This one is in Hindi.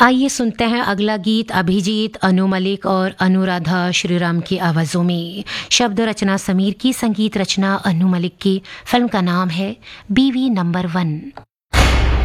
आइए सुनते हैं अगला गीत अभिजीत, अनु मलिक और अनुराधा श्रीराम की आवाज़ों में। शब्द रचना समीर की, संगीत रचना अनु मलिक की। फिल्म का नाम है बीवी नंबर 1।